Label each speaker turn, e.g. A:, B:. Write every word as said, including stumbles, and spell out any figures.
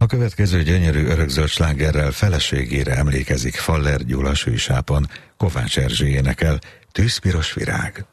A: következő gyönyörű örökzöld slágerrel feleségére emlékezik Faller Gyula Sűsápon, Kovács Erzsé énekel, Tűzpiros virág.